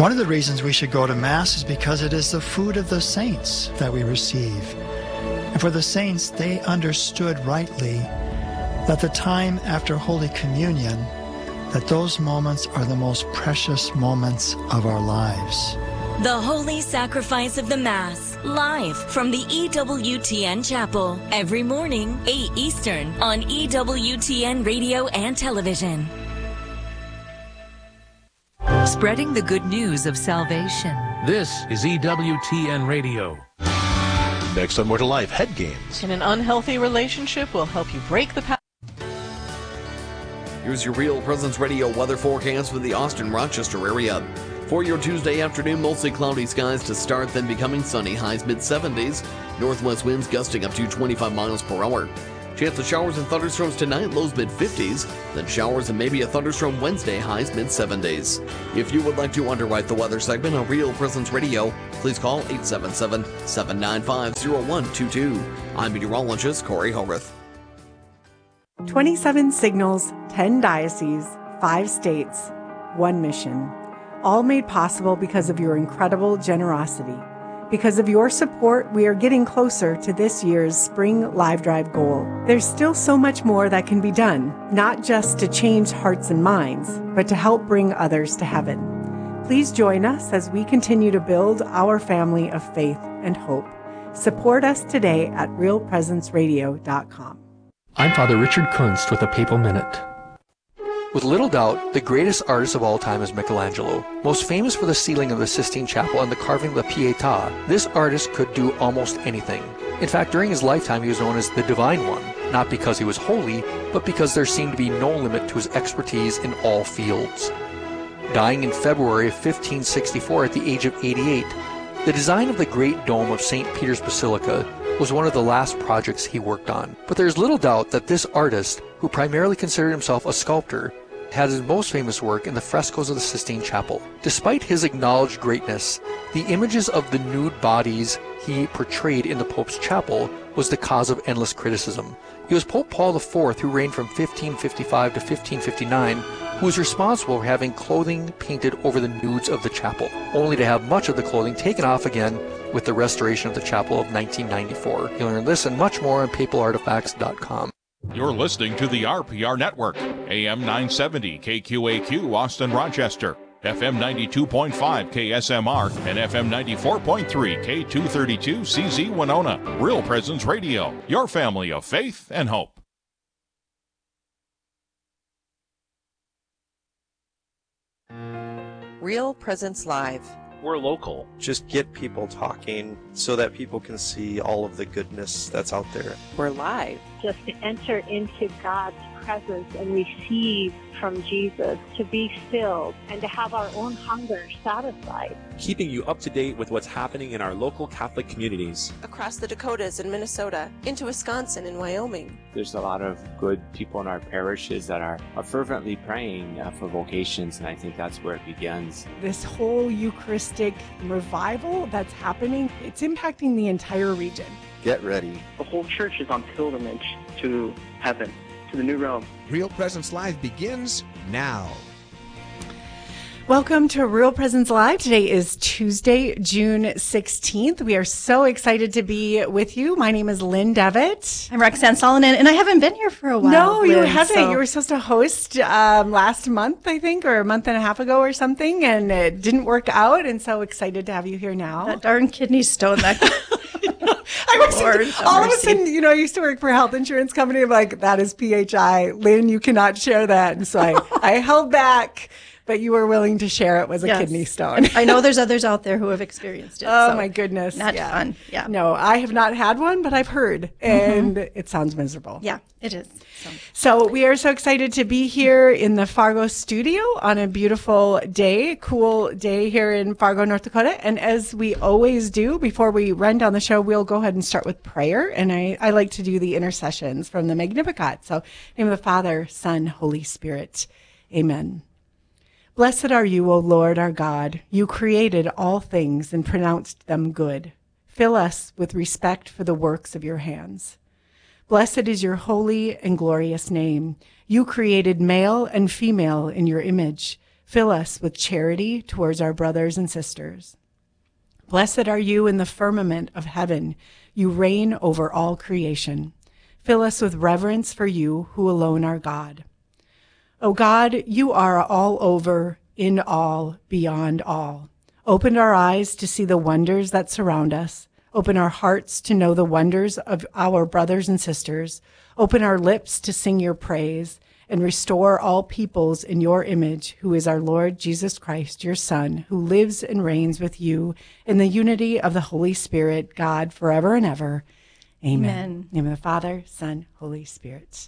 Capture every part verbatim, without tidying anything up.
One of the reasons we should go to Mass is because it is the food of the saints that we receive. And for the saints, they understood rightly that the time after Holy Communion, that those moments are the most precious moments of our lives. The Holy Sacrifice of the Mass, live from the E W T N Chapel, every morning, eight Eastern, on E W T N Radio and Television. Spreading the good news of salvation. This is E W T N Radio. Next on More to Life, head games. In an unhealthy relationship will help you break the past. Here's your Real Presence Radio weather forecast for the Austin-Rochester area. For your Tuesday afternoon, mostly cloudy skies to start, then becoming sunny, highs mid-seventies. Northwest winds gusting up to twenty-five miles per hour. Chance of showers and thunderstorms tonight, lows mid-fifties. Then showers and maybe a thunderstorm Wednesday, highs mid-seventies. If you would like to underwrite the weather segment on Real Presence Radio, please call eight seven seven, seven nine five, zero one two two. I'm meteorologist Corey Horath. twenty-seven signals, ten dioceses, five states, one mission. All made possible because of your incredible generosity. Because of your support, we are getting closer to this year's Spring Live Drive goal. There's still so much more that can be done, not just to change hearts and minds, but to help bring others to heaven. Please join us as we continue to build our family of faith and hope. Support us today at real presence radio dot com. I'm Father Richard Kunst with a Papal Minute. With little doubt, the greatest artist of all time is Michelangelo. Most famous for the ceiling of the Sistine Chapel and the carving of the Pietà, this artist could do almost anything. In fact, during his lifetime, he was known as the Divine One, not because he was holy, but because there seemed to be no limit to his expertise in all fields. Dying in February of fifteen sixty-four at the age of eighty-eight, the design of the Great Dome of Saint Peter's Basilica was one of the last projects he worked on. But there's little doubt that this artist, who primarily considered himself a sculptor, had his most famous work in the frescoes of the Sistine Chapel. Despite his acknowledged greatness, the images of the nude bodies he portrayed in the Pope's chapel was the cause of endless criticism. It was Pope Paul the Fourth, who reigned from fifteen fifty-five to fifteen fifty-nine, who was responsible for having clothing painted over the nudes of the chapel, only to have much of the clothing taken off again with the restoration of the chapel of nineteen ninety-four. You'll learn this and much more on papal artifacts dot com. You're listening to the R P R Network, A M nine seventy K Q A Q Austin Rochester, F M ninety-two point five K S M R, and F M ninety-four point three K two thirty-two C Z Winona. Real Presence Radio, your family of faith and hope. Real Presence Live. We're local. Just get people talking so that people can see all of the goodness that's out there. We're live. Just to enter into God's presence and receive from Jesus, to be filled and to have our own hunger satisfied. Keeping you up to date with what's happening in our local Catholic communities. Across the Dakotas and Minnesota, into Wisconsin and Wyoming. There's a lot of good people in our parishes that are, are fervently praying uh, for vocations, and I think that's where it begins. This whole Eucharistic revival that's happening, it's impacting the entire region. Get ready. The whole church is on pilgrimage to heaven, to the new realm. Real Presence Live begins now. Welcome to Real Presence Live. Today is Tuesday, June sixteenth. We are so excited to be with you. My name is Lynn Devitt. I'm Roxanne Solonen, and I haven't been here for a while. No, Lynn, you haven't. So. You were supposed to host um, last month, I think, or a month and a half ago or something, and it didn't work out, and so excited to have you here now. That darn kidney stone. That I was Lord, all of a sudden, you know, I used to work for a health insurance company. I'm like, that is P H I. Lynn, you cannot share that. And so I, I held back, but you were willing to share it was a yes. kidney stone. I know there's others out there who have experienced it. Oh, so my goodness. Not yeah. fun. Yeah. No, I have not had one, but I've heard, and mm-hmm. it sounds miserable. Yeah, it is. So. so we are so excited to be here in the Fargo studio on a beautiful day, cool day here in Fargo, North Dakota. And as we always do, before we run down the show, we'll go ahead and start with prayer. And I, I like to do the intercessions from the Magnificat. So in the name of the Father, Son, Holy Spirit. Amen. Blessed are you, O Lord, our God. You created all things and pronounced them good. Fill us with respect for the works of your hands. Blessed is your holy and glorious name. You created male and female in your image. Fill us with charity towards our brothers and sisters. Blessed are you in the firmament of heaven. You reign over all creation. Fill us with reverence for you who alone are God. O God, you are all over, in all, beyond all. Open our eyes to see the wonders that surround us. Open our hearts to know the wonders of our brothers and sisters. Open our lips to sing your praise, and restore all peoples in your image, who is our Lord Jesus Christ, your Son, who lives and reigns with you in the unity of the Holy Spirit, God, forever and ever. Amen. Amen. In the name of the Father, Son, Holy Spirit.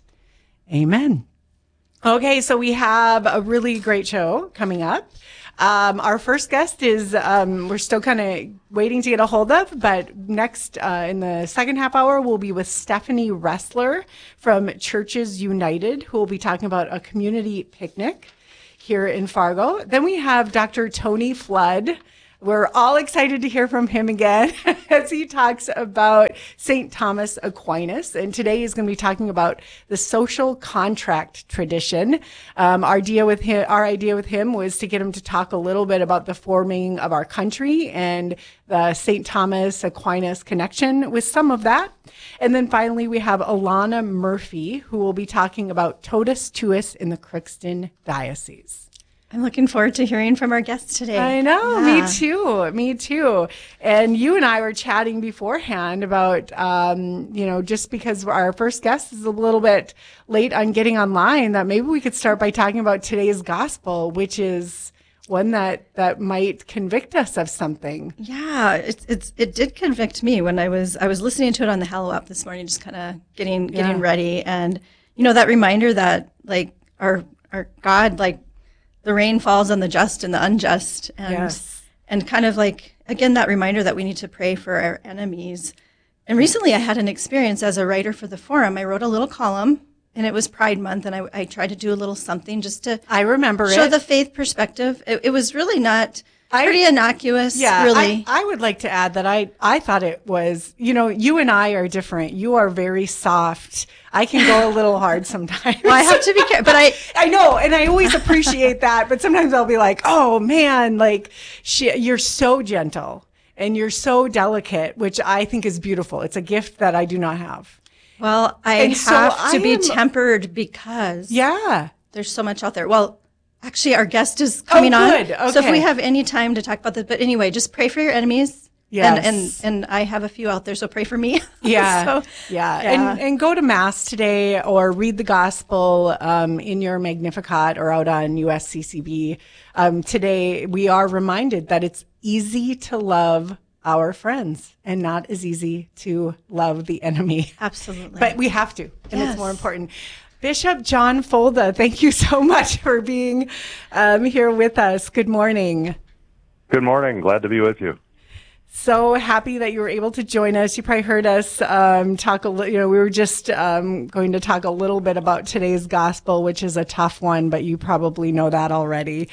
Amen. Okay, so we have a really great show coming up. Um, our first guest is, um, we're still kind of waiting to get a hold of, but next, uh, in the second half hour, we'll be with Stephanie Ressler from Churches United, who will be talking about a community picnic here in Fargo. Then we have Doctor Tony Flood. We're all excited to hear from him again as he talks about Saint Thomas Aquinas. And today he's going to be talking about the social contract tradition. Um, our idea with him, our idea with him was to get him to talk a little bit about the forming of our country and the Saint Thomas Aquinas connection with some of that. And then finally, we have Alana Murphy, who will be talking about Totus Tuus in the Crookston Diocese. I'm looking forward to hearing from our guests today. I know, yeah. me too, me too. And you and I were chatting beforehand about, um, you know, just because our first guest is a little bit late on getting online, that maybe we could start by talking about today's gospel, which is one that, that might convict us of something. Yeah, it's it's it did convict me when I was I was listening to it on the Hallow app this morning, just kind of getting getting Yeah. ready, and you know that reminder that like our our God like. The rain falls on the just and the unjust, and Yes. and kind of like again that reminder that we need to pray for our enemies. And recently, I had an experience as a writer for the Forum. I wrote a little column, and it was Pride Month, and I, I tried to do a little something just to I remember show it. the faith perspective. It, it was really not pretty innocuous. Yeah, really. I, I would like to add that I, I thought it was, you know, you and I are different. You are very soft. I can go a little hard sometimes. Well, I have to be careful, but I I know, and I always appreciate that. But sometimes I'll be like, oh man, like she, you're so gentle and you're so delicate, which I think is beautiful. It's a gift that I do not have. Well, I And have so to I be am- tempered because Yeah. there's so much out there. Well, actually, our guest is coming Oh, good. on. So if Okay. we have any time to talk about this, but anyway, just pray for your enemies. Yes. And, and, and I have a few out there, so pray for me. Yeah, So, yeah, yeah. And and go to mass today or read the gospel um, in your Magnificat or out on U S C C B. Um, today we are reminded that it's easy to love our friends and not as easy to love the enemy. Absolutely. But we have to, and Yes. it's more important. Bishop John Folda, thank you so much for being um, here with us. Good morning. Good morning. Glad to be with you. So happy that you were able to join us. You probably heard us um, talk a little, you know, we were just um, going to talk a little bit about today's gospel, which is a tough one, but you probably know that already.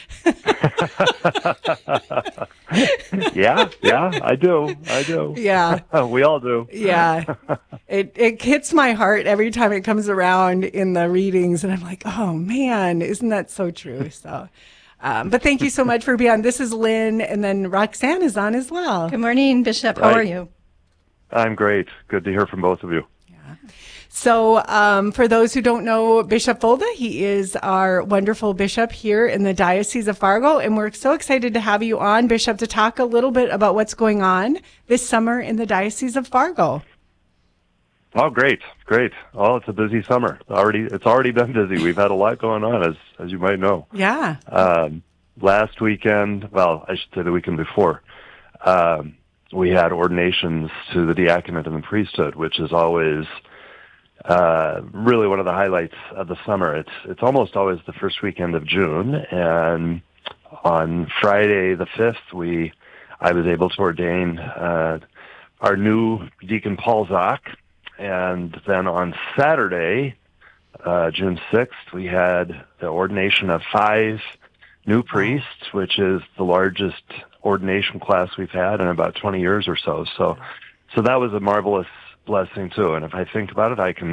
Yeah, yeah, I do. I do. Yeah. We all do. Yeah. It it hits my heart every time it comes around in the readings, and I'm like, oh man, isn't that so true? So, um, but thank you so much for being on. This is Lynn, and then Roxanne is on as well. Good morning, Bishop. How Right. are you? I'm great. Good to hear from both of you. So, um, for those who don't know Bishop Folda, he is our wonderful bishop here in the Diocese of Fargo, and we're so excited to have you on, Bishop, to talk a little bit about what's going on this summer in the Diocese of Fargo. Oh, great, great. Oh, it's a busy summer. Already, it's already been busy. We've had a lot going on, as as you might know. Yeah. Um, last weekend, well, I should say the weekend before, um, we had ordinations to the diaconate and the priesthood, which is always uh, really one of the highlights of the summer. It's it's almost always the first weekend of June, and on Friday the fifth, we I was able to ordain uh, our new deacon Paul Zock, and then on Saturday, uh, June sixth, we had the ordination of five new priests, which is the largest ordination class we've had in about twenty years or so. So, so that was a marvelous blessing too. And if I think about it, I can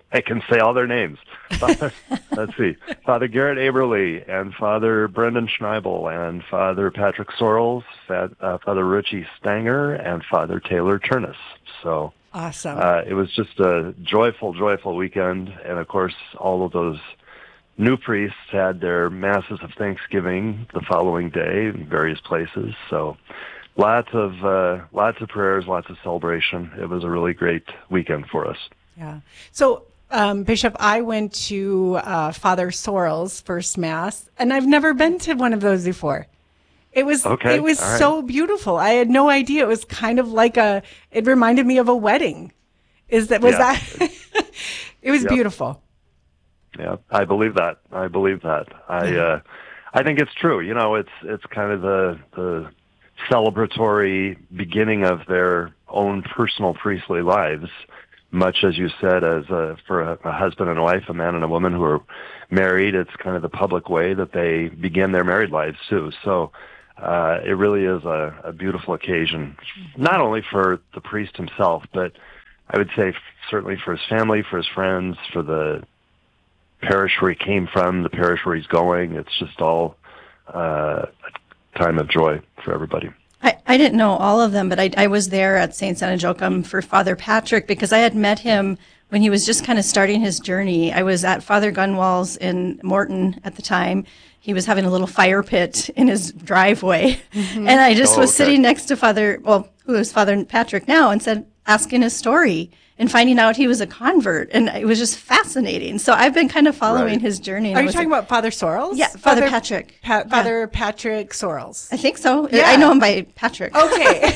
I can say all their names. Father, let's see. Father Garrett Aberly and Father Brendan Schneibel and Father Patrick Sorrells, uh, Father Richie Stanger, and Father Taylor Turnus. So awesome. Uh, it was just a joyful, joyful weekend. And, of course, all of those new priests had their masses of Thanksgiving the following day in various places. So lots of uh, lots of prayers, lots of celebration. It was a really great weekend for us. Yeah. So, um, Bishop, I went to uh, Father Sorrell's first Mass, and I've never been to one of those before. It was okay. it was All right. so beautiful. I had no idea. It was kind of like a. It reminded me of a wedding. Is that was Yeah. that? It was Yep. beautiful. Yeah, I believe that. I believe that. I uh, I think it's true. You know, it's it's kind of the the celebratory beginning of their own personal priestly lives, much as you said, as a, for a, a husband and a wife, a man and a woman who are married. It's kind of the public way that they begin their married lives too. So uh, it really is a, a beautiful occasion, not only for the priest himself, but I would say certainly for his family, for his friends, for the parish where he came from, the parish where he's going. It's just all uh, a time of joy for everybody. I, I didn't know all of them, but I, I was there at Saint Santa Joachim for Father Patrick because I had met him when he was just kind of starting his journey. I was at Father Gunwall's in Morton at the time. He was having a little fire pit in his driveway. Mm-hmm. And I just Oh, was okay. sitting next to Father, well, who is Father Patrick now, and said, asking his story and finding out he was a convert. And it was just fascinating. So I've been kind of following Right. his journey. and Are I you was talking like- about Father Sorrells? Yeah, Father Patrick. Pa- Father Patrick Sorrells. I think so. Yeah. I know him by Patrick. Okay.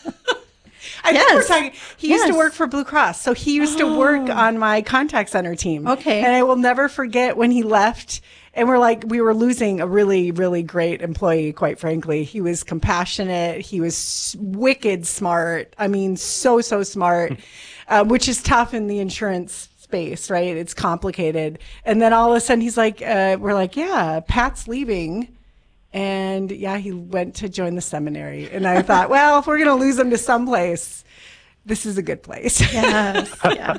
I think we're Yes. talking. He used to Yes. work for Blue Cross, so he used to work on my contact center team. Okay. And I will never forget when he left. And we're like, we were losing a really, really great employee, quite frankly. He was compassionate. He was wicked smart. I mean, so, so smart, uh, which is tough in the insurance space, right? It's complicated. And then all of a sudden he's like, uh, we're like, yeah, Pat's leaving. And yeah, he went to join the seminary. And I thought, well, if we're going to lose him to someplace, this is a good place. Yes. Yeah.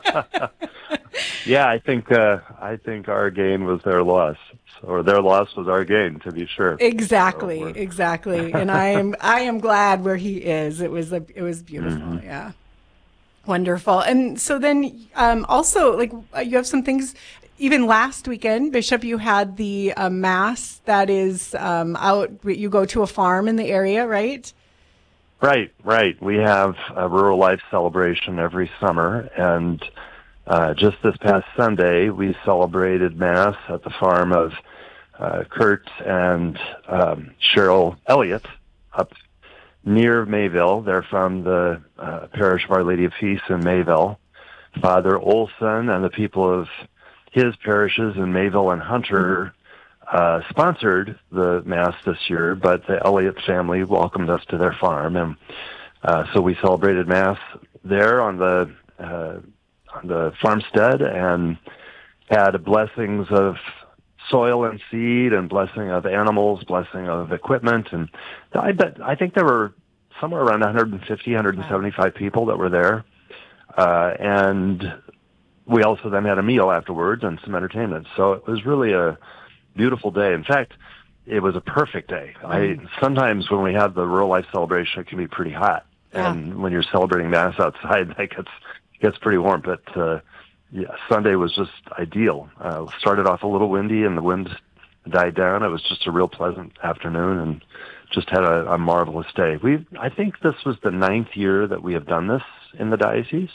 Yeah, I think uh, I think our gain was their loss, or their loss was our gain, to be sure. Exactly, So we're- exactly. And I am I am glad where he is. It was a it was beautiful. Mhm. Yeah. Wonderful. And so then um, also like uh, you have some things. Even last weekend, Bishop, you had the uh, mass that is um, out. You go to a farm in the area, right? Right, right. We have a rural life celebration every summer, and uh, just this past Sunday, we celebrated Mass at the farm of uh, Kurt and um, Cheryl Elliott up near Mayville. They're from the uh, parish of Our Lady of Peace in Mayville. Father Olson and the people of his parishes in Mayville and Hunter uh, sponsored the Mass this year, but the Elliott family welcomed us to their farm, and uh, so we celebrated Mass there on the uh, on the farmstead and had blessings of soil and seed and blessing of animals, blessing of equipment, and I bet I think there were somewhere around one hundred fifty, one hundred seventy-five people that were there, uh, and we also then had a meal afterwards and some entertainment. So it was really a beautiful day. In fact, it was a perfect day. I sometimes when we have the rural life celebration, it can be pretty hot, Yeah. and when you're celebrating Mass outside, that gets gets pretty warm. But uh, yeah, Sunday was just ideal. Uh, started off a little windy, and the wind died down. It was just a real pleasant afternoon, and just had a, a marvelous day. We I think this was the ninth year that we have done this in the diocese.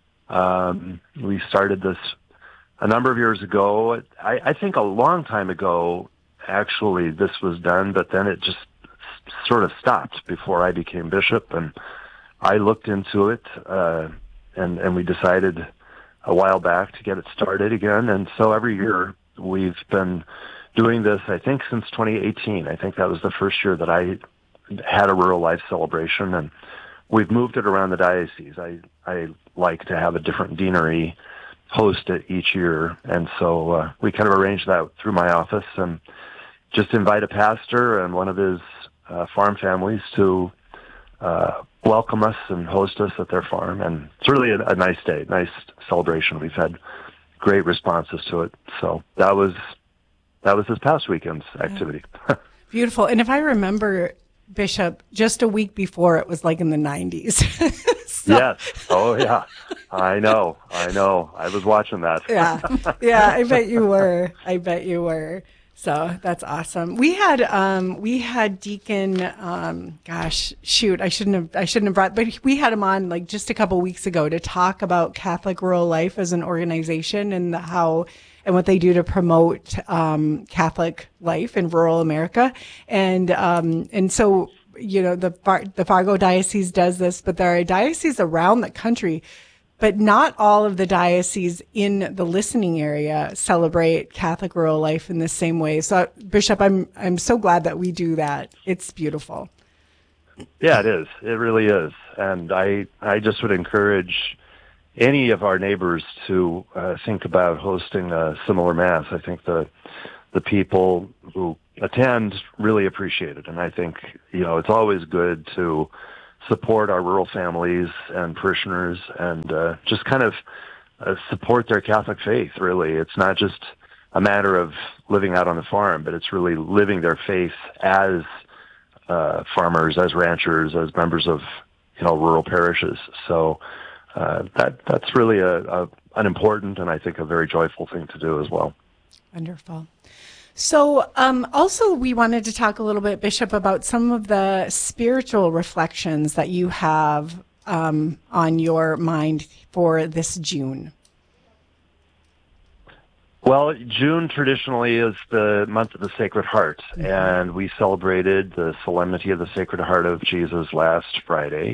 Um, we started this a number of years ago. I, I think a long time ago, actually, this was done, but then it just s- sort of stopped before I became bishop, and I looked into it, uh, and, and we decided a while back to get it started again, and so every year we've been doing this, I think, since twenty eighteen. I think that was the first year that I had a rural life celebration, and we've moved it around the diocese. I, I like to have a different deanery host it each year, and so uh, we kind of arrange that through my office and just invite a pastor and one of his uh, farm families to uh, welcome us and host us at their farm. And it's really a, a nice day, nice celebration. We've had great responses to it. So that was that was this past weekend's activity. Yeah. Beautiful. And if I remember, Bishop, just a week before, it was like in the nineties. So. Yes. Oh, yeah. I know. I know. I was watching that. Yeah. Yeah, I bet you were. I bet you were. So that's awesome. We had um, we had Deacon. Um, gosh, shoot! I shouldn't have. I shouldn't have brought. But we had him on like just a couple weeks ago to talk about Catholic Rural Life as an organization and the, how and what they do to promote um, Catholic life in rural America. And um, and so you know the Far- the Fargo Diocese does this, but there are dioceses around the country. But not all of the dioceses in the listening area celebrate Catholic rural life in the same way. So, Bishop, I'm I'm so glad that we do that. It's beautiful. Yeah, it is. It really is. And I I just would encourage any of our neighbors to uh, think about hosting a similar Mass. I think the the people who attend really appreciate it. And I think, you know, it's always good to support our rural families and parishioners and uh, just kind of uh, support their Catholic faith, really. It's not just a matter of living out on the farm, but it's really living their faith as uh, farmers, as ranchers, as members of, you know, rural parishes. So uh, that that's really a, a an important and I think a very joyful thing to do as well. Wonderful. So um, also we wanted to talk a little bit, Bishop, about some of the spiritual reflections that you have um, on your mind for this June. Well, June traditionally is the month of the Sacred Heart, mm-hmm. and we celebrated the Solemnity of the Sacred Heart of Jesus last Friday.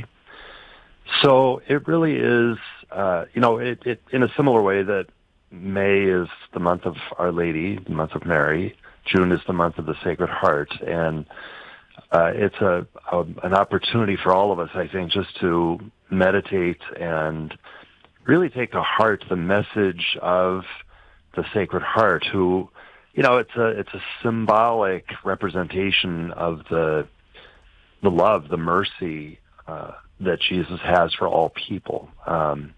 So it really is, uh, you know, it, it in a similar way that May is the month of Our Lady, the month of Mary. June is the month of the Sacred Heart, and uh, it's a, a an opportunity for all of us, I think, just to meditate and really take to heart the message of the Sacred Heart. Who, you know, it's a it's a symbolic representation of the the love, the mercy uh, that Jesus has for all people. Um,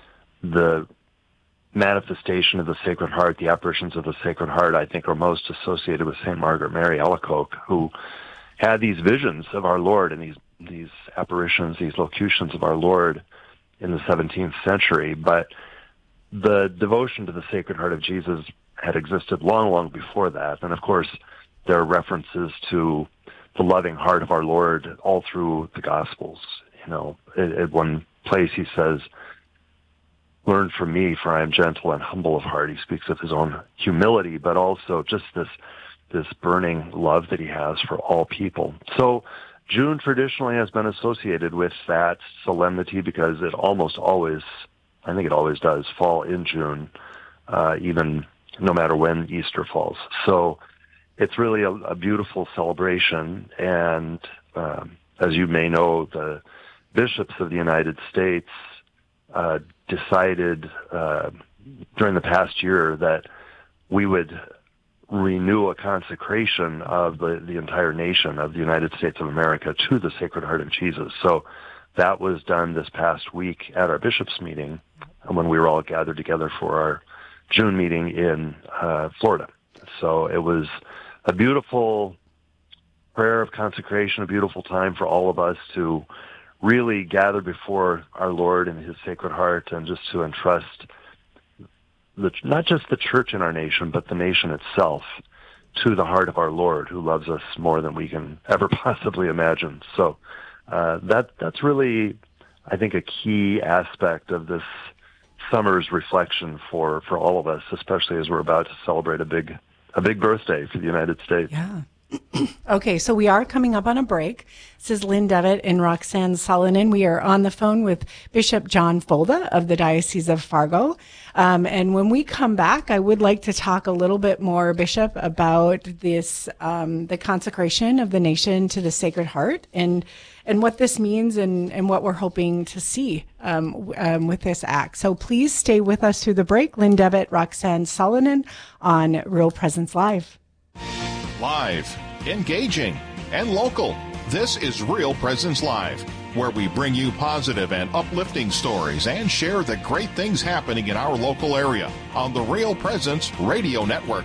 the manifestation of the Sacred Heart, the apparitions of the Sacred Heart, I think are most associated with Saint Margaret Mary Alacoque, who had these visions of our Lord and these these apparitions, these locutions of our Lord in the seventeenth century. But the devotion to the Sacred Heart of Jesus had existed long, long before that. And of course, there are references to the loving heart of our Lord all through the Gospels. You know, at, at one place he says, "Learn from me, for I am gentle and humble of heart." He speaks of his own humility, but also just this this burning love that he has for all people. So June traditionally has been associated with that solemnity because it almost always, I think it always does, fall in June, uh, even no matter when Easter falls. So it's really a, a beautiful celebration. And um, as you may know, the bishops of the United States uh, decided uh, during the past year that we would renew a consecration of the, the entire nation of the United States of America to the Sacred Heart of Jesus. So that was done this past week at our bishops' meeting when we were all gathered together for our June meeting in uh, Florida. So it was a beautiful prayer of consecration, a beautiful time for all of us to really gather before our Lord and his Sacred Heart and just to entrust the, not just the church in our nation, but the nation itself to the heart of our Lord, who loves us more than we can ever possibly imagine. So uh, that that's really, I think, a key aspect of this summer's reflection for, for all of us, especially as we're about to celebrate a big a big birthday for the United States. Yeah. Okay, so we are coming up on a break. This is Lynn Devitt and Roxanne Solonen. We are on the phone with Bishop John Folda of the Diocese of Fargo. Um, and when we come back, I would like to talk a little bit more, Bishop, about this, um, the consecration of the nation to the Sacred Heart and and what this means and, and what we're hoping to see um, um, with this act. So please stay with us through the break. Lynn Devitt, Roxanne Solonen on Real Presence Live. Live, engaging, and local. This is Real Presence Live. where we bring you positive and uplifting stories and share the great things happening in our local area on the Real Presence Radio Network.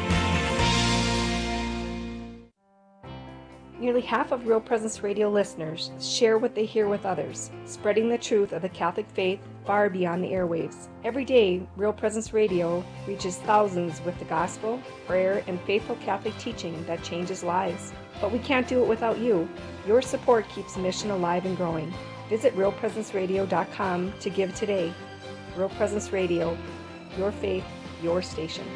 Nearly half of Real Presence Radio listeners share what they hear with others, spreading the truth of the Catholic faith far beyond the airwaves. Every day, Real Presence Radio reaches thousands with the gospel, prayer, and faithful Catholic teaching that changes lives. But we can't do it without you. Your support keeps the mission alive and growing. Visit real presence radio dot com to give today. Real Presence Radio, your faith, your station.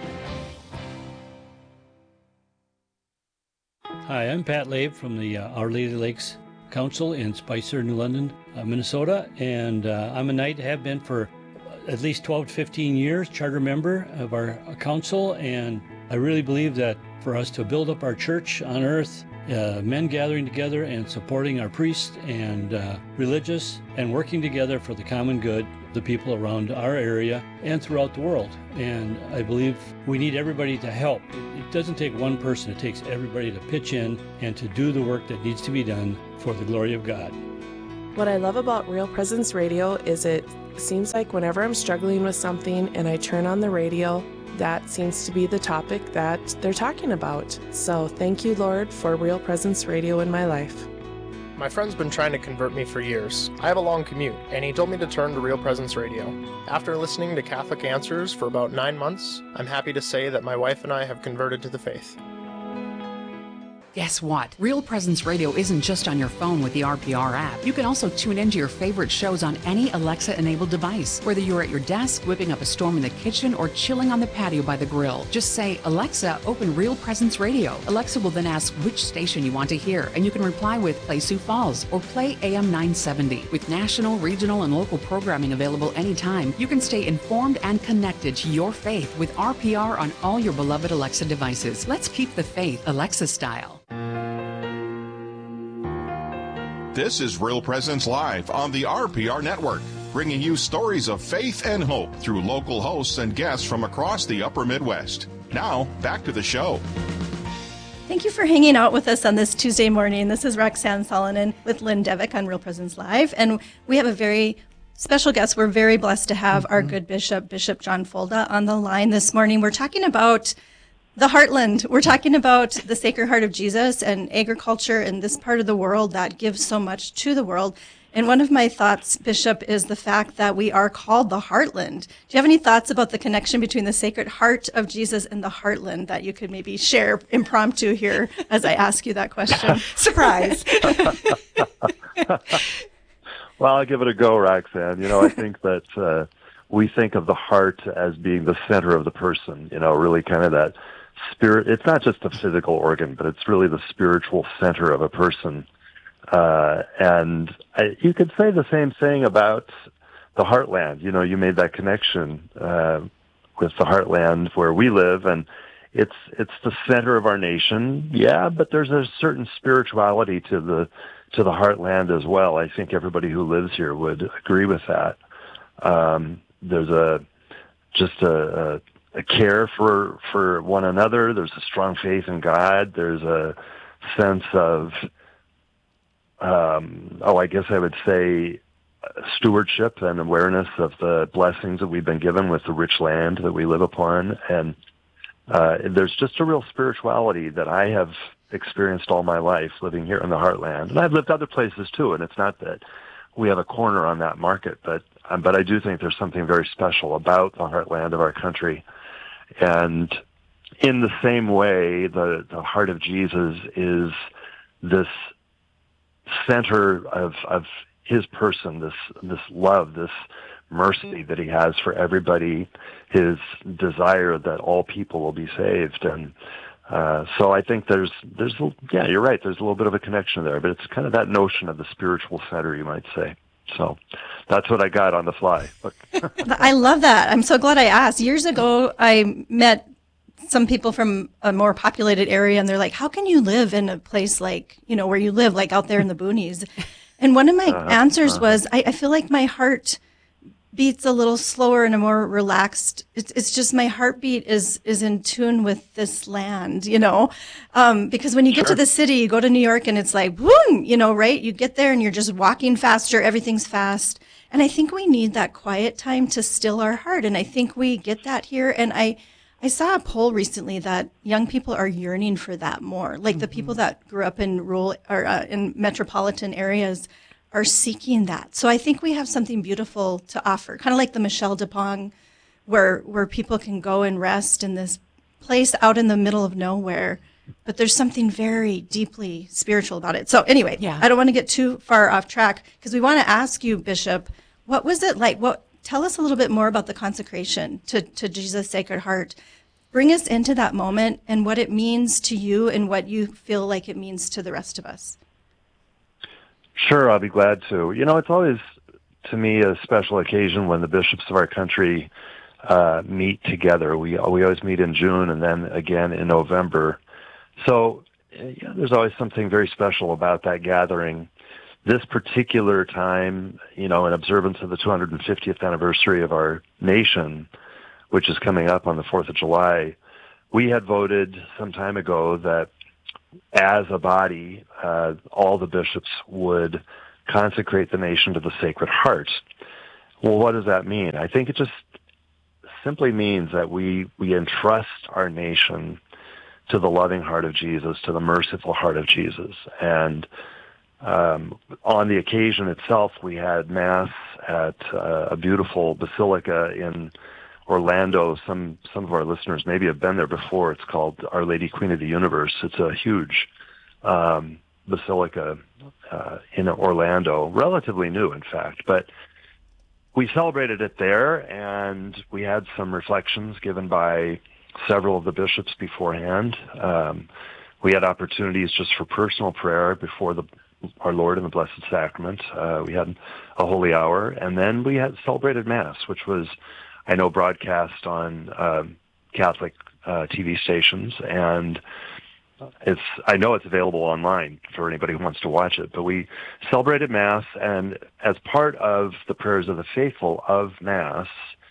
Hi, I'm Pat Labe from the uh, Our Lady Lakes Council in Spicer, New London, uh, Minnesota, and uh, I'm a knight, have been for at least twelve to fifteen years, charter member of our council, and I really believe that for us to build up our church on earth, uh, men gathering together and supporting our priests and uh, religious and working together for the common good, the people around our area and throughout the world. And I believe we need everybody to help. It doesn't take one person, it takes everybody to pitch in and to do the work that needs to be done for the glory of God. What I love about Real Presence Radio is it seems like whenever I'm struggling with something and I turn on the radio, that seems to be the topic that they're talking about. So thank you, Lord, for Real Presence Radio in my life. My friend's been trying to convert me for years. I have a long commute, and he told me to turn to Real Presence Radio. After listening to Catholic Answers for about nine months, I'm happy to say that my wife and I have converted to the faith. Guess what? Real Presence Radio isn't just on your phone with the R P R app. You can also tune into your favorite shows on any Alexa-enabled device, whether you're at your desk, whipping up a storm in the kitchen, or chilling on the patio by the grill. Just say, Alexa, open Real Presence Radio. Alexa will then ask which station you want to hear, and you can reply with Play Sioux Falls or Play A M nine seventy. With national, regional, and local programming available anytime, you can stay informed and connected to your faith with R P R on all your beloved Alexa devices. Let's keep the faith Alexa style. This is Real Presence Live on the R P R Network, bringing you stories of faith and hope through local hosts and guests from across the upper Midwest. Now, back to the show. Thank you for hanging out with us on this Tuesday morning. This is Roxanne Solonen with Lynn Devick on Real Presence Live, and we have a very special guest. We're very blessed to have mm-hmm. our good bishop, Bishop John Folda, on the line this morning. We're talking about the heartland. We're talking about the Sacred Heart of Jesus and agriculture in this part of the world that gives so much to the world. And one of my thoughts, Bishop, is the fact that we are called the heartland. Do you have any thoughts about the connection between the Sacred Heart of Jesus and the heartland that you could maybe share impromptu here as I ask you that question? Surprise. Well, I'll give it a go, Roxanne. You know, I think that uh, we think of the heart as being the center of the person, you know, really kind of that spirit. It's not just a physical organ, but it's really the spiritual center of a person. Uh, and I, you could say the same thing about the heartland. You know, you made that connection uh, with the heartland where we live, and it's it's the center of our nation. Yeah, but there's a certain spirituality to the to the heartland as well. I think everybody who lives here would agree with that. Um, there's a just a, a a care for for one another. There's a strong faith in God. There's a sense of, um, oh, I guess I would say stewardship and awareness of the blessings that we've been given with the rich land that we live upon. And uh, there's just a real spirituality that I have experienced all my life living here in the heartland. And I've lived other places too, and it's not that we have a corner on that market, but um, but I do think there's something very special about the heartland of our country. And in the same way, the, the heart of Jesus is this center of, of his person, this, this love, this mercy that he has for everybody, his desire that all people will be saved. And uh, so I think there's, there's, yeah, you're right, there's a little bit of a connection there, but it's kind of that notion of the spiritual center, you might say. So that's what I got on the fly. I love that. I'm so glad I asked. Years ago, I met some people from a more populated area, and they're like, how can you live in a place like, you know, where you live, like out there in the boonies? And one of my uh-huh. answers uh-huh. was, I, I feel like my heart beats a little slower and a more relaxed. It's, it's just my heartbeat is is in tune with this land, you know. Um, because when you get Sure. to the city, you go to New York, and it's like, boom, you know, right? You get there, and you're just walking faster. Everything's fast. And I think we need that quiet time to still our heart. And I think we get that here. And I, I saw a poll recently that young people are yearning for that more. Like mm-hmm. the people that grew up in rural or uh, in metropolitan areas are seeking that. So I think we have something beautiful to offer, kind of like the Michel de Pong, where where people can go and rest in this place out in the middle of nowhere. But there's something very deeply spiritual about it. So anyway, Yeah. I don't want to get too far off track because we want to ask you, Bishop, what was it like? What tell us a little bit more about the consecration to, to Jesus' Sacred Heart. Bring us into that moment and what it means to you and what you feel like it means to the rest of us. Sure, I'll be glad to. You know, it's always, to me, a special occasion when the bishops of our country uh, meet together. We we always meet in June and then again in November. So you know, there's always something very special about that gathering. This particular time, you know, in observance of the two hundred fiftieth anniversary of our nation, which is coming up on the fourth of July, we had voted some time ago that as a body, uh, all the bishops would consecrate the nation to the Sacred Heart. Well, what does that mean? I think it just simply means that we, we entrust our nation to the loving heart of Jesus, to the merciful heart of Jesus. And um, on the occasion itself, we had Mass at uh, a beautiful basilica in Orlando. Some some of our listeners maybe have been there before. It's called Our Lady Queen of the Universe. It's a huge um, basilica uh, in Orlando, relatively new, in fact. But we celebrated it there, and we had some reflections given by several of the bishops beforehand. Um, we had opportunities just for personal prayer before the our Lord in the Blessed Sacrament. Uh, we had a holy hour, and then we had celebrated Mass, which was, I know, broadcast on um, Catholic uh, T V stations, and it's I know it's available online for anybody who wants to watch it. But we celebrated Mass, and as part of the prayers of the faithful of Mass,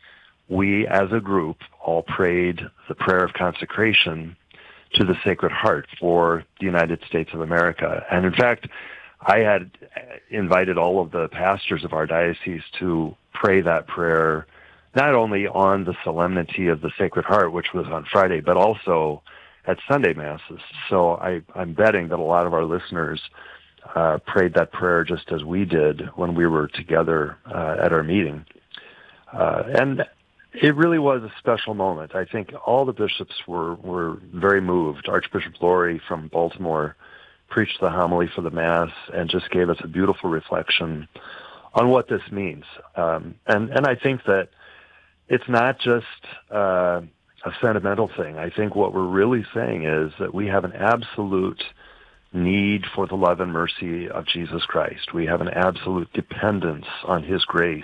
we as a group all prayed the prayer of consecration to the Sacred Heart for the United States of America. And in fact, I had invited all of the pastors of our diocese to pray that prayer not only on the solemnity of the Sacred Heart, which was on Friday, but also at Sunday Masses. So I, I'm betting that a lot of our listeners uh, prayed that prayer just as we did when we were together uh, at our meeting. Uh, and it really was a special moment. I think all the bishops were, were very moved. Archbishop Laurie from Baltimore preached the homily for the Mass and just gave us a beautiful reflection on what this means. Um, and, and I think that it's not just uh, a sentimental thing. I think what we're really saying is that we have an absolute need for the love and mercy of Jesus Christ. We have an absolute dependence on His grace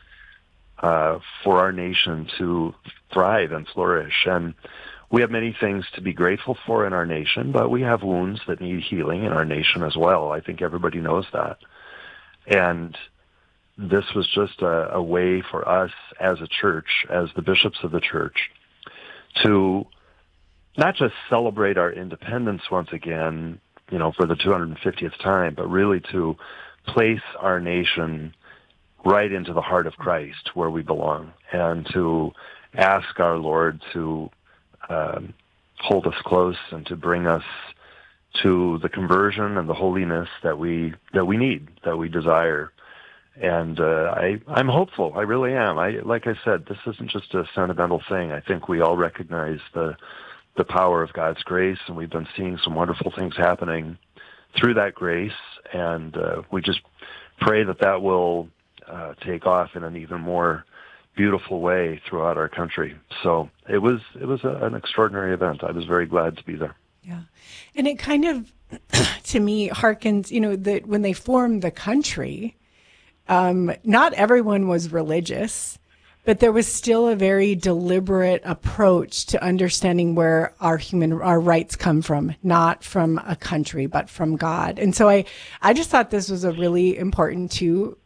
uh, for our nation to thrive and flourish. And we have many things to be grateful for in our nation, but we have wounds that need healing in our nation as well. I think everybody knows that. And this was just a, a way for us as a church, as the bishops of the church, to not just celebrate our independence once again, you know, for the two hundred fiftieth time, but really to place our nation right into the heart of Christ where we belong, and to ask our Lord to um, hold us close and to bring us to the conversion and the holiness that we that we need, that we desire. And uh, I, I'm hopeful. I really am. I, like I said, this isn't just a sentimental thing. I think we all recognize the the power of God's grace, and we've been seeing some wonderful things happening through that grace. And uh, we just pray that that will uh, take off in an even more beautiful way throughout our country. So it was it was a, an extraordinary event. I was very glad to be there. Yeah, and it kind of, to me, harkens. You know, that when they formed the country. Um, not everyone was religious, but there was still a very deliberate approach to understanding where our human, our rights come from, not from a country, but from God. And so I, I just thought this was a really important too,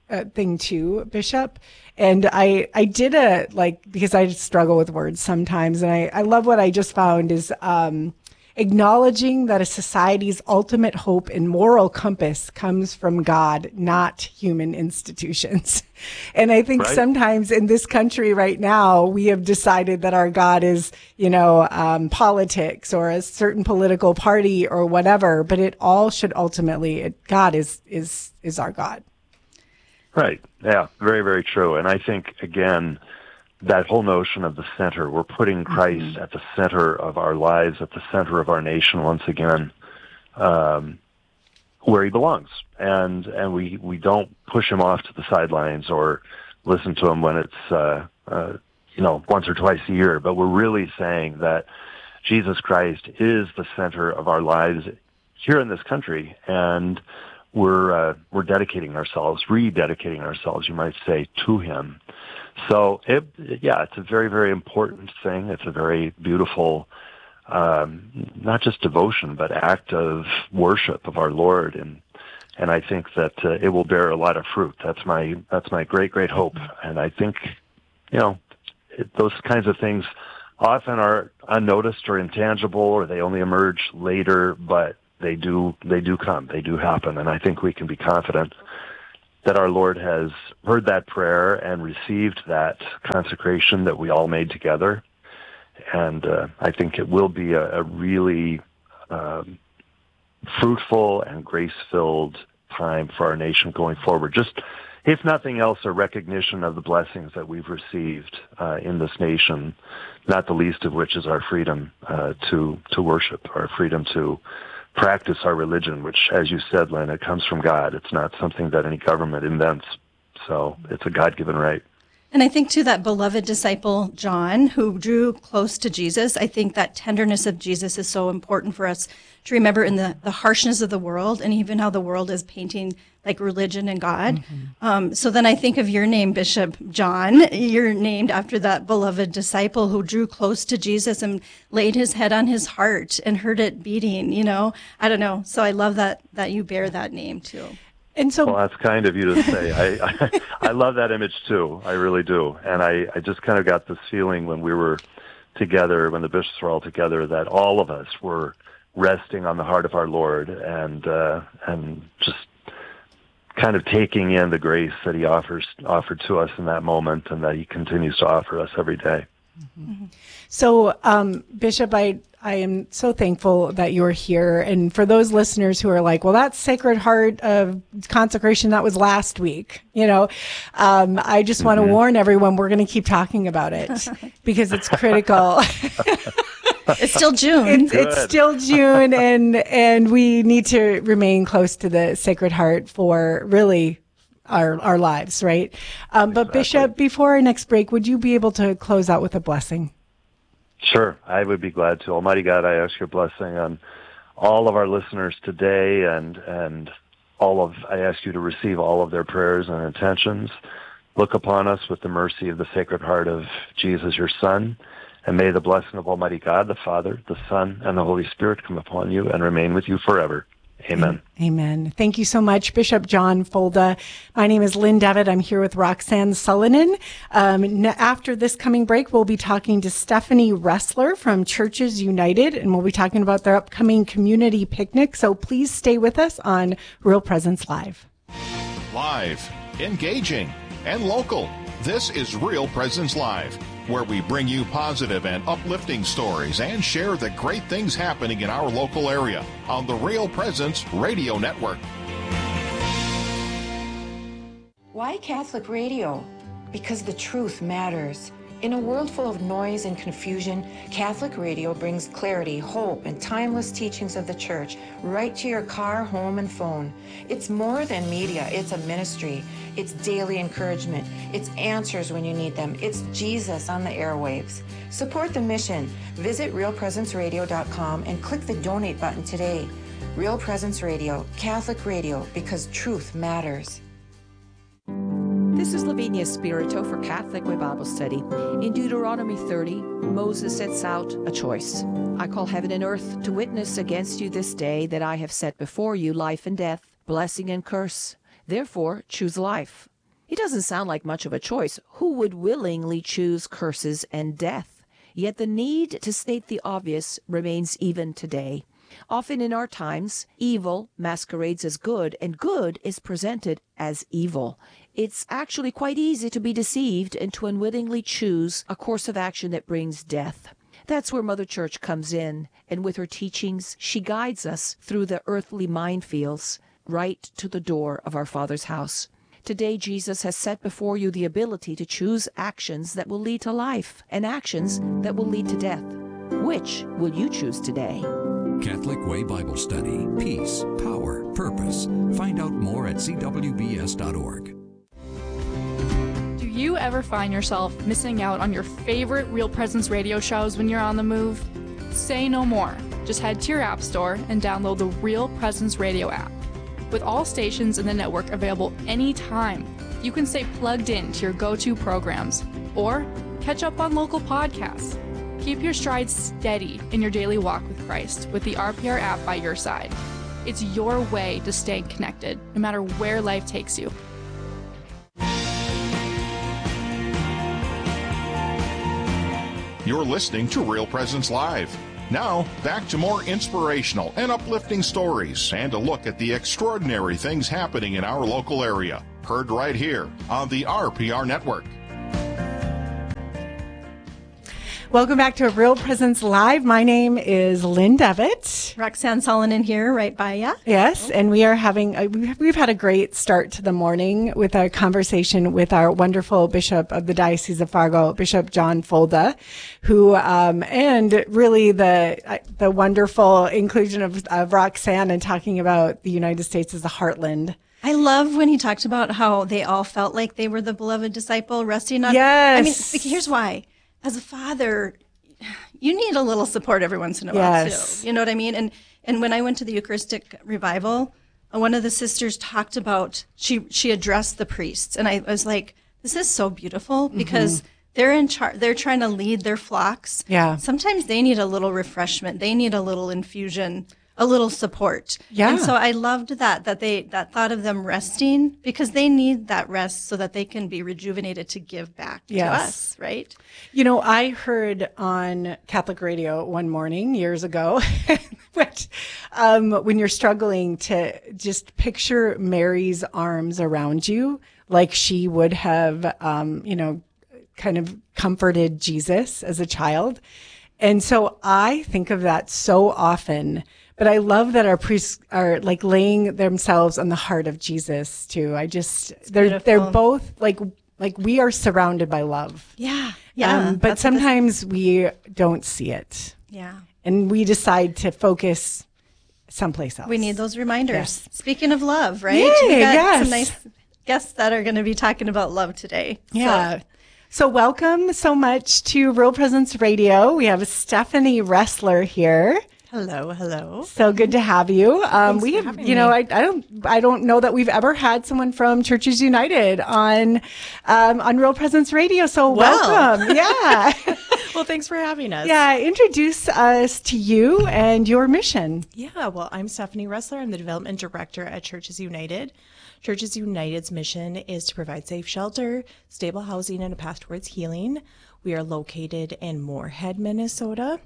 uh, thing too, Bishop. And I, I did a, like, because I struggle with words sometimes. And I, I love what I just found is, um, acknowledging that a society's ultimate hope and moral compass comes from God, not human institutions. And I think right. sometimes in this country right now, we have decided that our God is, you know, um, politics or a certain political party or whatever, but it all should ultimately, it, God is, is, is our God. Right. Yeah. Very, very true. And I think, again, that whole notion of the center, we're putting Christ mm-hmm. at the center of our lives, at the center of our nation once again, um, where he belongs. And, and we, we don't push him off to the sidelines or listen to him when it's, uh, uh, you know, once or twice a year, but we're really saying that Jesus Christ is the center of our lives here in this country. And we're, uh, we're dedicating ourselves, rededicating ourselves, you might say, to him. So, it, yeah, it's a very, very important thing. It's a very beautiful, um, not just devotion, but act of worship of our Lord. And, and I think that uh, it will bear a lot of fruit. That's my, that's my great, great hope. And I think, you know, it, those kinds of things often are unnoticed or intangible, or they only emerge later, but they do, they do come, they do happen. And I think we can be confident that our Lord has heard that prayer and received that consecration that we all made together. And uh, I think it will be a, a really um, fruitful and grace-filled time for our nation going forward. Just, if nothing else, a recognition of the blessings that we've received uh, in this nation, not the least of which is our freedom uh, to, to worship, our freedom to practice our religion, which, as you said, Lynn, it comes from God. It's not something that any government invents. So it's a God-given right. And I think, too, that beloved disciple, John, who drew close to Jesus, I think that tenderness of Jesus is so important for us to remember in the, the harshness of the world and even how the world is painting like religion and God. Mm-hmm. Um, so then I think of your name, Bishop John. You're named after that beloved disciple who drew close to Jesus and laid his head on his heart and heard it beating, you know. I don't know. So I love that that you bear that name, too. And so, well, that's kind of you to say. I, I I love that image too. I really do. And I, I just kind of got this feeling when we were together, when the bishops were all together, that all of us were resting on the heart of our Lord and uh, and just kind of taking in the grace that he offers offered to us in that moment, and that he continues to offer us every day. Mm-hmm. So, um, Bishop, I I am so thankful that you're here. And for those listeners who are like, well, that's Sacred Heart of consecration, that was last week. You know, um, I just mm-hmm. want to warn everyone, we're going to keep talking about it because it's critical. It's still June. It's, it's still June, and and we need to remain close to the Sacred Heart for really our our lives, right? Um, but exactly. Bishop, before our next break, would you be able to close out with a blessing? Sure, I would be glad to. Almighty God, I ask your blessing on all of our listeners today, and and all of I ask you to receive all of their prayers and intentions. Look upon us with the mercy of the Sacred Heart of Jesus, your Son, and may the blessing of Almighty God, the Father, the Son, and the Holy Spirit come upon you and remain with you forever. Amen. Amen. Thank you so much, Bishop John Folda. My name is Lynn Devitt. I'm here with Roxanne Sullivan. Um, after this coming break, we'll be talking to Stephanie Ressler from Churches United, and we'll be talking about their upcoming community picnic. So please stay with us on Real Presence Live. Live, engaging, and local. This is Real Presence Live, where we bring you positive and uplifting stories and share the great things happening in our local area on the Real Presence Radio Network. Why Catholic radio? Because the truth matters. In a world full of noise and confusion, Catholic radio brings clarity, hope, and timeless teachings of the Church right to your car, home, and phone. It's more than media. It's a ministry. It's daily encouragement. It's answers when you need them. It's Jesus on the airwaves. Support the mission. Visit real presence radio dot com and click the donate button today. Real Presence Radio, Catholic radio, because truth matters. This is Lavinia Spirito for Catholic Way Bible Study. In Deuteronomy thirty, Moses sets out a choice. I call heaven and earth to witness against you this day that I have set before you life and death, blessing and curse. Therefore, choose life, It doesn't sound like much of a choice. Who would willingly choose curses and death? Yet the need to state the obvious remains even today. Often in our times, evil masquerades as good, and good is presented as evil. It's actually quite easy to be deceived and to unwittingly choose a course of action that brings death. That's where Mother Church comes in, and with her teachings, she guides us through the earthly minefields right to the door of our Father's house. Today, Jesus has set before you the ability to choose actions that will lead to life and actions that will lead to death. Which will you choose today? Catholic Way Bible Study. Peace, power, purpose. Find out more at c w b s dot org. Do you ever find yourself missing out on your favorite Real Presence radio shows when you're on the move? Say no more. Just head to your app store and download the Real Presence Radio app. With all stations in the network available anytime, you can stay plugged in to your go-to programs or catch up on local podcasts. Keep your stride steady in your daily walk with Christ with the R P R app by your side. It's your way to stay connected, no matter where life takes you. You're listening to Real Presence Live. Now, back to more inspirational and uplifting stories and a look at the extraordinary things happening in our local area. Heard right here on the R P R Network. Welcome back to Real Presence Live. My name is Lynn Devitt. Roxanne Solonen here, right by ya. Yes, and we are having, a, we've had a great start to the morning with our conversation with our wonderful Bishop of the Diocese of Fargo, Bishop John Folda, who, um, and really the the wonderful inclusion of, of Roxanne and talking about the United States as a heartland. I love when he talked about how they all felt like they were the beloved disciple resting on. Yes. I mean, here's why. As a father, you need a little support every once in a while, yes. too. You know what I mean? And and when I went to the Eucharistic revival, uh, one of the sisters talked about, she she addressed the priests. And I was like, this is so beautiful because mm-hmm. they're in charge. They're trying to lead their flocks. Yeah. Sometimes they need a little refreshment. They need a little infusion, a little support. Yeah. And so I loved that, that they, that thought of them resting because they need that rest so that they can be rejuvenated to give back yes. to us, right? You know, I heard on Catholic radio one morning years ago, which, um, when you're struggling to just picture Mary's arms around you, like she would have, um, you know, kind of comforted Jesus as a child. And so I think of that so often. But I love that our priests are like laying themselves on the heart of Jesus too. I just, it's they're, beautiful. They're both like, like we are surrounded by love. Yeah. Yeah. Um, but sometimes we don't see it. Yeah. And we decide to focus someplace else. We need those reminders. Yes. Speaking of love, right? Yay, we got yes. some nice guests that are going to be talking about love today. Yeah. So. So welcome so much to Real Presence Radio. We have Stephanie Ressler here. Hello, hello. So good to have you. Um, Thanks we for have, having you know, me. I, I don't, I don't know that we've ever had someone from Churches United on, um, on Real Presence Radio. So Well. welcome. Yeah. Well, thanks for having us. Yeah. Introduce us to you and your mission. Yeah, well, I'm Stephanie Ressler. I'm the Development Director at Churches United. Churches United's mission is to provide safe shelter, stable housing, and a path towards healing. We are located in Moorhead, Minnesota.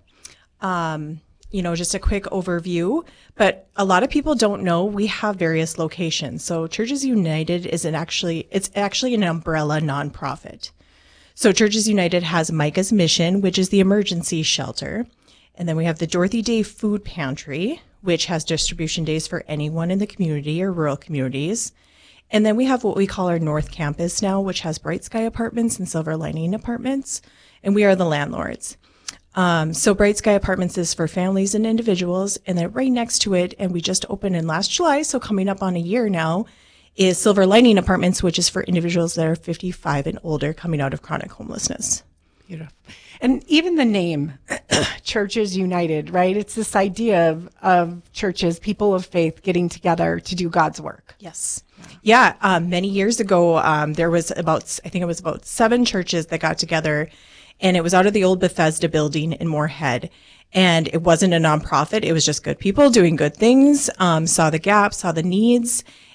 Um, you know, just a quick overview, but a lot of people don't know we have various locations. So Churches United is an actually, it's actually an umbrella nonprofit. So Churches United has Micah's Mission, which is the emergency shelter. And then we have the Dorothy Day Food Pantry, which has distribution days for anyone in the community or rural communities. And then we have what we call our North Campus now, which has Bright Sky Apartments and Silver Lining Apartments. And we are the landlords. Um, so Bright Sky Apartments is for families and individuals. And then right next to it, and we just opened in last July, so coming up on a year now, is Silver Lining Apartments, which is for individuals that are fifty-five and older coming out of chronic homelessness. Beautiful. And even the name, Churches United, right? It's this idea of, of churches, people of faith getting together to do God's work. Yes. Yeah. Um, many years ago, um, there was about, I think it was about seven churches that got together, and it was out of the old Bethesda building in Moorhead. And it wasn't a nonprofit. It was just good people doing good things, um, saw the gaps, saw the needs.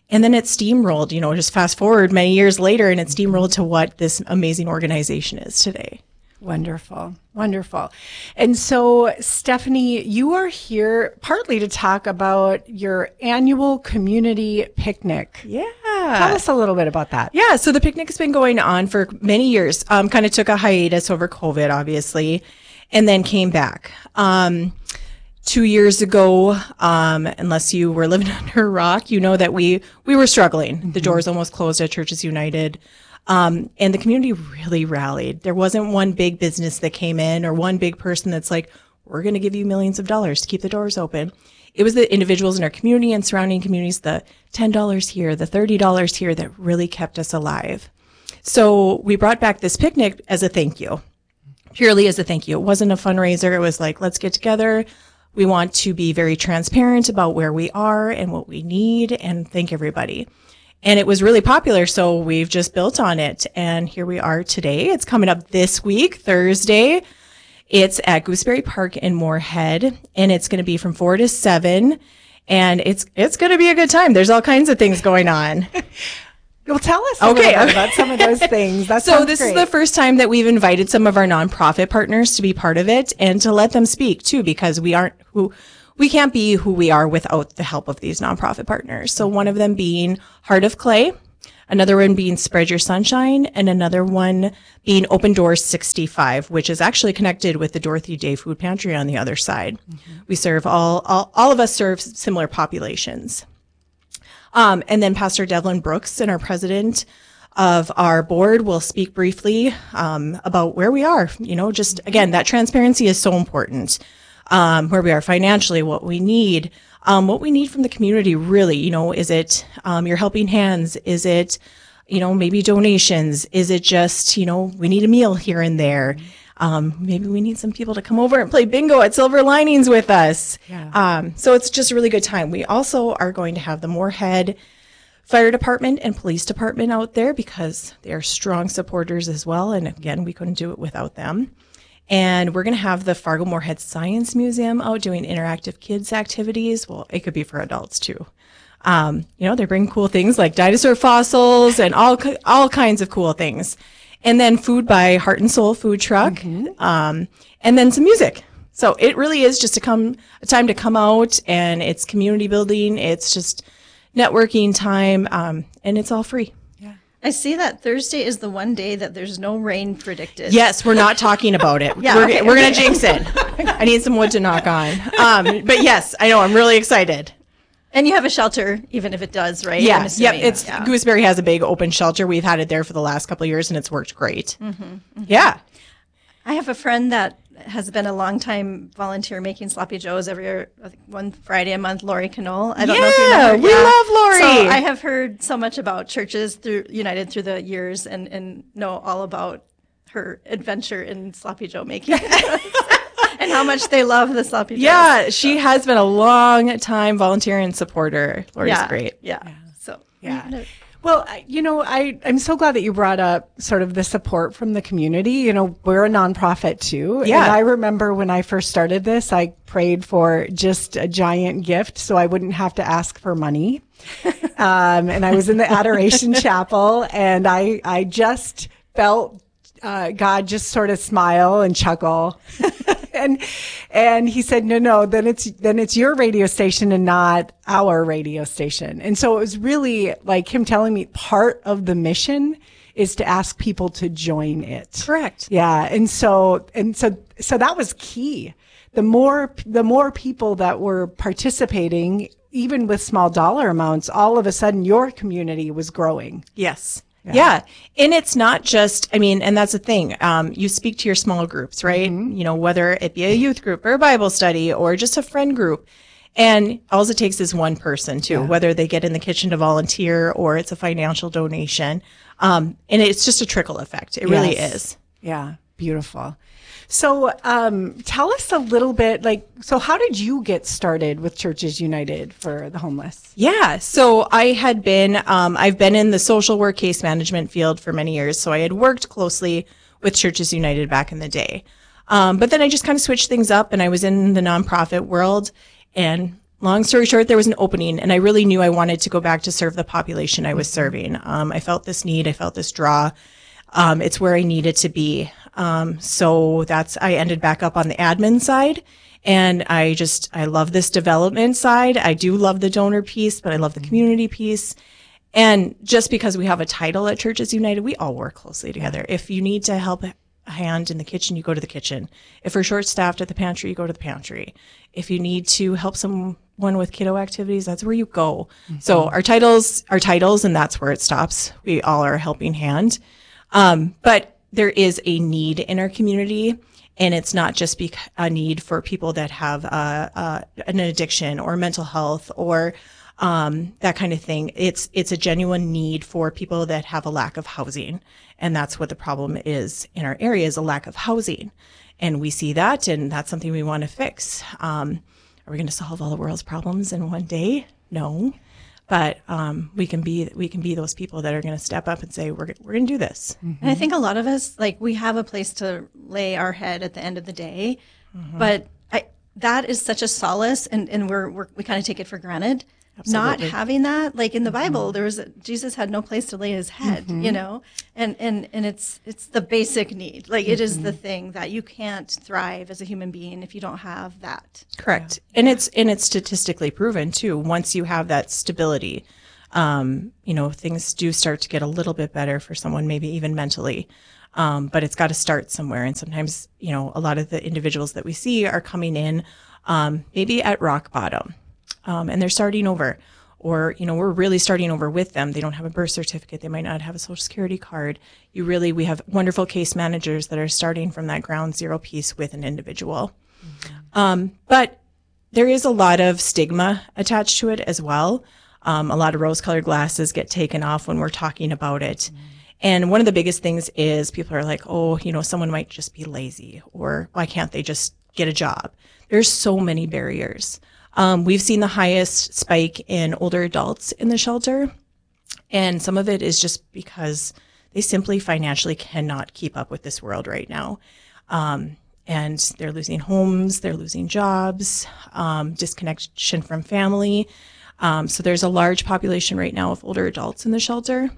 And then it steamrolled, you know, just fast forward many years later, and it steamrolled to what this amazing organization is today. Wonderful. Wonderful. And so, Stephanie, you are here partly to talk about your annual community picnic. Yeah. Tell us a little bit about that. Yeah. So the picnic has been going on for many years. Um, kind of took a hiatus over COVID, obviously, and then came back. Um, two years ago, um, unless you were living under a rock, you know that we, we were struggling. Mm-hmm. The doors almost closed at Churches United. Um, and the community really rallied. There wasn't one big business that came in or one big person that's like, we're going to give you millions of dollars to keep the doors open. It was the individuals in our community and surrounding communities, the ten dollars here, the thirty dollars here, that really kept us alive. So we brought back this picnic as a thank you, purely as a thank you. It wasn't a fundraiser. It was like, let's get together. We want to be very transparent about where we are and what we need, and thank everybody. And it was really popular, so we've just built on it. And here we are today. It's coming up this week, Thursday. It's at Gooseberry Park in Moorhead, and it's going to be from four to seven. And it's it's going to be a good time. There's all kinds of things going on. Well, tell us a okay. little bit about some of those things. That so this great. is the first time that we've invited some of our nonprofit partners to be part of it and to let them speak, too, because we aren't who... We can't be who we are without the help of these nonprofit partners. So one of them being Heart of Clay, another one being Spread Your Sunshine, and another one being Open Doors sixty-five, which is actually connected with the Dorothy Day Food Pantry on the other side. Mm-hmm. We serve all, all, all of us serve similar populations. Um, and then Pastor Devlin Brooks and our president of our board will speak briefly um, about where we are. You know, just again, that transparency is so important. Um, where we are financially, what we need, um, what we need from the community, really, you know, is it, um, your helping hands? Is it, you know, maybe donations? Is it just, you know, we need a meal here and there? Um, maybe we need some people to come over and play bingo at Silver Linings with us. Yeah. Um, so it's just a really good time. We also are going to have the Moorhead Fire Department and Police Department out there because they are strong supporters as well. And again, we couldn't do it without them. And we're going to have the Fargo Moorhead Science Museum out doing interactive kids activities. Well, it could be for adults too. Um, you know, they bring cool things like dinosaur fossils and all all kinds of cool things. And then food by Heart and Soul Food Truck, mm-hmm. um, and then some music. So it really is just a come a time to come out, and it's community building. It's just networking time, um, and it's all free. I see that Thursday is the one day that there's no rain predicted. Yes, we're not talking about it. yeah, we're okay, we're okay. going to jinx it. I need some wood to knock on. Um, but yes, I know. I'm really excited. And you have a shelter, even if it does, right? Yeah, yep. It's yeah. Gooseberry has a big open shelter. We've had it there for the last couple of years, and it's worked great. Mm-hmm, mm-hmm. Yeah. I have a friend that has been a long-time volunteer making sloppy joes every I think one Friday a month, Lori Knoll. I don't yeah, know if you know her. we yeah. love Lori. So I have heard so much about churches through United through the years, and, and know all about her adventure in sloppy joe making. And how much they love the sloppy joes. Yeah, so. she has been a long time volunteer and supporter. Lori's yeah, great. Yeah. yeah. So yeah. Well, you know, I, I'm so glad that you brought up sort of the support from the community. You know, we're a nonprofit too. Yeah. And I remember when I first started this, I prayed for just a giant gift so I wouldn't have to ask for money. um, and I was in the Adoration Chapel, and I, I just felt uh, God just sort of smile and chuckle. And, and he said, no, no, then it's, then it's your radio station and not our radio station. And so it was really like him telling me part of the mission is to ask people to join it. Correct. Yeah. And so, and so, so that was key. The more, the more people that were participating, even with small dollar amounts, all of a sudden your community was growing. Yes. Yeah. yeah. And it's not just, I mean, and that's the thing. Um, you speak to your small groups, right? Mm-hmm. You know, whether it be a youth group or a Bible study or just a friend group. And all it takes is one person too, yeah. whether they get in the kitchen to volunteer or it's a financial donation. Um, and it's just a trickle effect. It yes. really is. Yeah. Beautiful. So, um, tell us a little bit, like, so how did you get started with Churches United for the homeless? Yeah. So I had been, um, I've been in the social work case management field for many years. So I had worked closely with Churches United back in the day. Um, but then I just kind of switched things up and I was in the nonprofit world and long story short, there was an opening, and I really knew I wanted to go back to serve the population I was serving. Um, I felt this need. I felt this draw. Um, it's where I needed to be. Um, so that's, I ended back up on the admin side, and I just, I love this development side. I do love the donor piece, but I love the community piece. And just because we have a title at Churches United, we all work closely together. If you need to help a hand in the kitchen, you go to the kitchen. If we're short-staffed at the pantry, you go to the pantry. If you need to help someone with kiddo activities, that's where you go. Mm-hmm. So our titles are titles, and that's where it stops. We all are a helping hand. Um, but there is a need in our community, and it's not just be a need for people that have uh, uh, an addiction or mental health or um, that kind of thing. It's it's a genuine need for people that have a lack of housing, and that's what the problem is in our area, is a lack of housing. And we see that, and that's something we want to fix. Um, are we going to solve all the world's problems in one day? No. But um, we can be we can be those people that are going to step up and say, we're we're going to do this. Mm-hmm. And I think a lot of us, like, we have a place to lay our head at the end of the day, mm-hmm. but I, that is such a solace, and, and we're, we're we kind of take it for granted. Absolutely. Not having that, like in the Bible, mm-hmm. there was a, Jesus had no place to lay his head, mm-hmm. you know, and and and it's it's the basic need. Like mm-hmm. it is the thing that you can't thrive as a human being if you don't have that. Correct, yeah. and it's and it's statistically proven too. Once you have that stability, um, you know, things do start to get a little bit better for someone, maybe even mentally. Um, but it's got to start somewhere, and sometimes, you know, a lot of the individuals that we see are coming in, um, maybe at rock bottom. Um, and they're starting over, or, you know, we're really starting over with them. They don't have a birth certificate. They might not have a social security card. You really, we have wonderful case managers that are starting from that ground zero piece with an individual. Mm-hmm. Um, but there is a lot of stigma attached to it as well. Um, a lot of rose-colored glasses get taken off when we're talking about it. Mm-hmm. And one of the biggest things is people are like, oh, you know, someone might just be lazy, or why can't they just get a job? There's so many barriers. Um, we've seen the highest spike in older adults in the shelter, and some of it is just because they simply financially cannot keep up with this world right now. Um, and they're losing homes, they're losing jobs, um, disconnection from family. Um, so there's a large population right now of older adults in the shelter,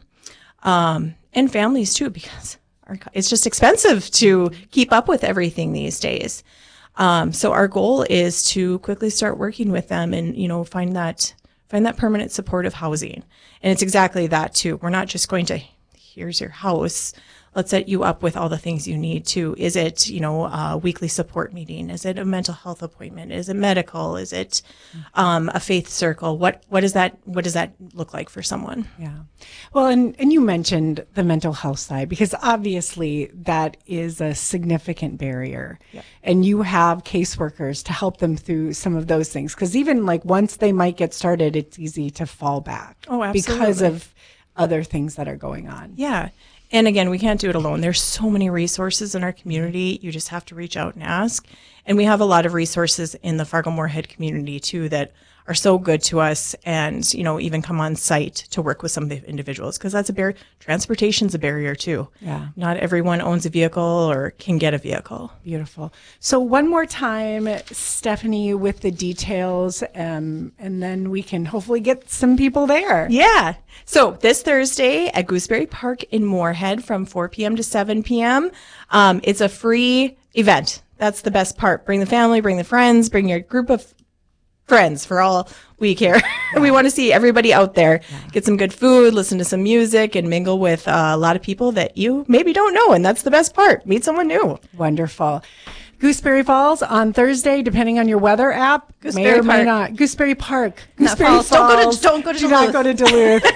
um, and families too, because our, it's just expensive to keep up with everything these days. Um, so our goal is to quickly start working with them and, you know, find that, find that permanent supportive housing. And it's exactly that too. We're not just going to, here's your house, let's set you up with all the things you need to. Is it, you know, a weekly support meeting? Is it a mental health appointment? Is it medical? Is it, um, a faith circle? What, what does that, what does that look like for someone? Yeah. Well, and, and you mentioned the mental health side, because obviously that is a significant barrier. Yep. And you have caseworkers to help them through some of those things. Because even like once they might get started, it's easy to fall back. Oh, absolutely. Because of other things that are going on. Yeah. And again, we can't do it alone. There's so many resources in our community. You just have to reach out and ask. And we have a lot of resources in the Fargo-Moorhead community too that are so good to us, and, you know, even come on site to work with some of the individuals, because that's a barrier. Transportation's a barrier too. Yeah. Not everyone owns a vehicle or can get a vehicle. Beautiful. So one more time, Stephanie, with the details, um, and then we can hopefully get some people there. Yeah. So this Thursday at Gooseberry Park in Moorhead from four p.m. to seven p.m. Um, it's a free event. That's the best part. Bring the family, bring the friends, bring your group of friends for all we care. Yeah. We want to see everybody out there, yeah. Get some good food, listen to some music, and mingle with uh, a lot of people that you maybe don't know. And that's the best part. Meet someone new. Wonderful. Gooseberry Falls on Thursday, depending on your weather app. Gooseberry may or Park. may not. Gooseberry Park. Not Gooseberry Falls. Falls. Don't go to, don't go to Do Duluth. not go to Duluth.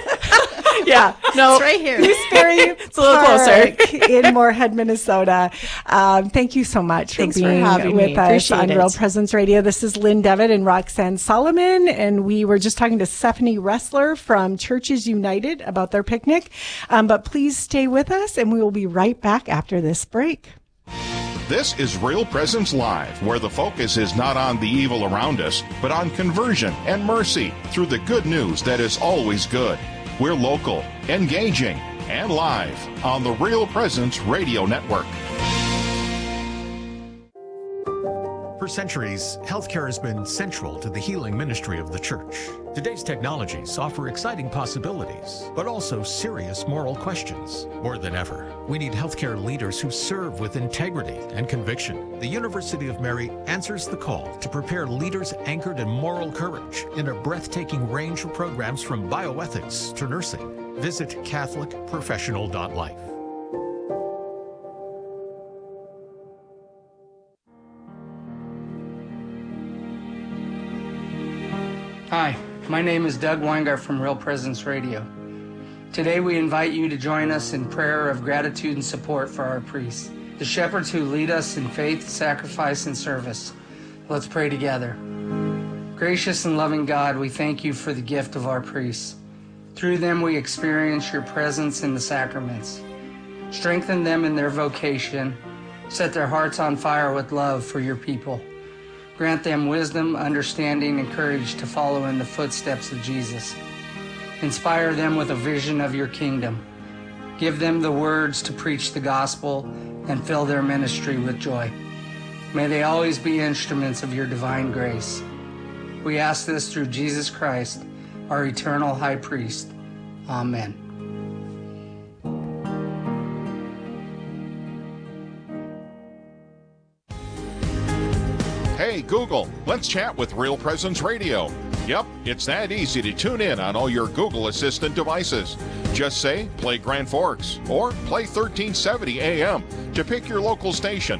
Yeah, no. It's right here. Gooseberry It's a little Park closer. in Moorhead, Minnesota. Um, thank you so much Thanks for being for having with me. us Appreciate on it. Real Presence Radio. This is Lynn Devitt and Roxanne Solomon, and we were just talking to Stephanie Ressler from Churches United about their picnic. Um, but please stay with us, and we will be right back after this break. This is Real Presence Live, where the focus is not on the evil around us, but on conversion and mercy through the good news that is always good. We're local, engaging, and live on the Real Presence Radio Network. For centuries, healthcare has been central to the healing ministry of the church. Today's technologies offer exciting possibilities, but also serious moral questions. More than ever, we need healthcare leaders who serve with integrity and conviction. The University of Mary answers the call to prepare leaders anchored in moral courage in a breathtaking range of programs from bioethics to nursing. Visit Catholic Professional dot life. Hi, my name is Doug Weingart from Real Presence Radio. Today we invite you to join us in prayer of gratitude and support for our priests, the shepherds who lead us in faith, sacrifice, and service. Let's pray together. Gracious and loving God, we thank you for the gift of our priests. Through them we experience your presence in the sacraments. Strengthen them in their vocation. Set their hearts on fire with love for your people. Grant them wisdom, understanding, and courage to follow in the footsteps of Jesus. Inspire them with a vision of your kingdom. Give them the words to preach the gospel and fill their ministry with joy. May they always be instruments of your divine grace. We ask this through Jesus Christ, our eternal high priest. Amen. Hey Google, let's chat with Real Presence Radio. Yep, it's that easy to tune in on all your Google Assistant devices. Just say, play Grand Forks, or play thirteen seventy A M to pick your local station.